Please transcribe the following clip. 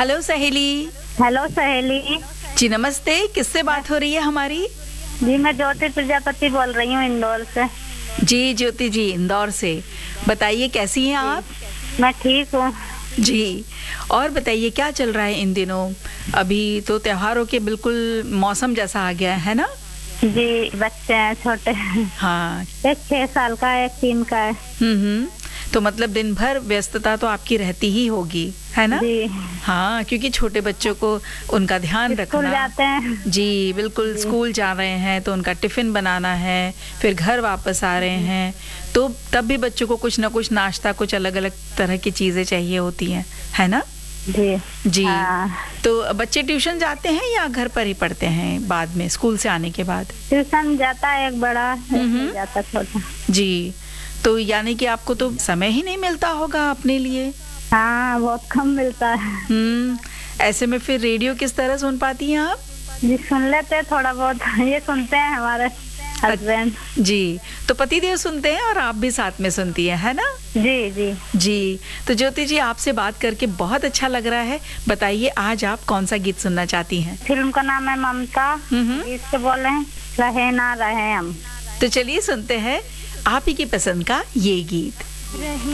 Hello सहेली। Hello सहेली जी नमस्ते, किससे बात हो रही है हमारी? जी, मैं ज्योति प्रजापति बोल रही हूँ इंदौर से। जी ज्योति जी, इंदौर से। बताइए कैसी हैं आप? मैं ठीक हूँ। जी, और बताइए क्या चल रहा है इन दिनों? अभी तो त्योहारों के बिल्कुल मौसम जैसा आ गया है ना? जी, बच्चे हैं छोटे। हाँ। एक 6 साल का है, एक 3 का है। हम्म। तो मतलब दिन भर व्यस्तता तो आपकी रहती ही होगी, है ना? जी, हाँ, क्योंकि छोटे बच्चों को उनका ध्यान स्कूल रखना। जाते हैं। जी बिल्कुल, स्कूल जा रहे हैं तो उनका टिफिन बनाना है, फिर घर वापस आ रहे हैं तो तब भी बच्चों को कुछ ना कुछ नाश्ता, कुछ अलग अलग तरह की चीजें चाहिए होती हैं, है ना? जी जी। हाँ। तो बच्चे ट्यूशन जाते हैं या घर पर ही पढ़ते हैं बाद में, स्कूल से आने के बाद? ट्यूशन जाता है एक बड़ा, एक नहीं जाता छोटा। जी, तो यानी कि आपको तो समय ही नहीं मिलता होगा अपने लिए। हाँ, बहुत कम मिलता है। ऐसे में फिर रेडियो किस तरह सुन पाती हैं आप? जी, सुन लेते हैं थोड़ा बहुत। ये सुनते हैं हमारे हस्बैंड। जी, तो पतिदेव सुनते हैं और आप भी साथ में सुनती हैं, है ना? जी जी जी, तो ज्योति जी आपसे बात करके बहुत अच्छा लग रहा है। बताइए आज आप कौन सा गीत सुनना चाहती हैं? फिल्म का नाम है ममता। गीत से बोले हैं रहे ना रहे हम। तो चलिए सुनते हैं आप ही की पसंद का ये गीत।